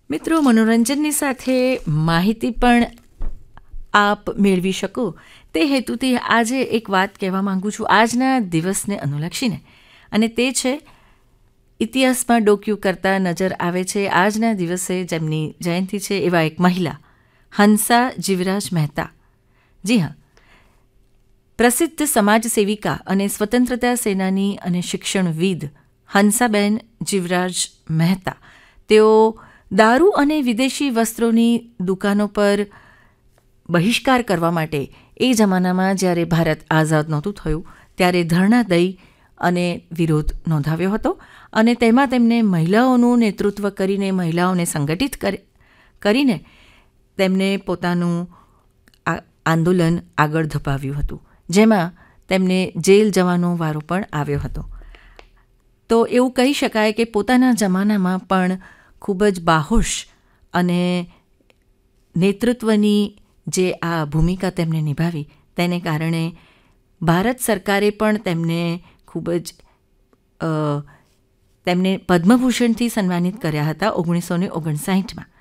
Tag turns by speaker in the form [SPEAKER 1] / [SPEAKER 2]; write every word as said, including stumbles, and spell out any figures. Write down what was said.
[SPEAKER 1] મિત્રો, મનોરંજનની સાથે માહિતી પણ આપ મેળવી શકો તે હેતુથી આજે એક વાત કહેવા માગું છું આજના દિવસને અનુલક્ષીને, અને તે છે ઇતિહાસમાં ડોક્યું કરતા નજર આવે છે આજના દિવસે જેમની જયંતિ છે એવા એક મહિલા હંસા જીવરાજ મહેતા. જી હા, પ્રસિદ્ધ સમાજ સેવિકા અને સ્વતંત્રતા સેનાની અને શિક્ષણવિદ હંસાબેન જીવરાજ મહેતા. તેઓ દારૂ અને વિદેશી વસ્ત્રોની દુકાનો પર બહિષ્કાર કરવા માટે એ જમાનામાં જ્યારે ભારત આઝાદ નહોતું થયું ત્યારે ધરણા દઈ અને વિરોધ નોંધાવ્યો હતો, અને તેમાં તેમને મહિલાઓનું નેતૃત્વ કરીને, મહિલાઓને સંગઠિત કરીને તેમને પોતાનું આંદોલન આગળ ધપાવ્યું હતું, જેમાં તેમને જેલ જવાનો વારો પણ આવ્યો હતો. તો એવું કહી શકાય કે પોતાના જમાનામાં પણ ખૂબ જ બાહોશ અને નેતૃત્વની જે આ ભૂમિકા તેમણે નિભાવી તેને કારણે ભારત સરકારે પણ તેમને ખૂબ જ તેમને પદ્મભૂષણથી સન્માનિત કર્યા હતા ઓગણીસો ને ઓગણસાઠમાં.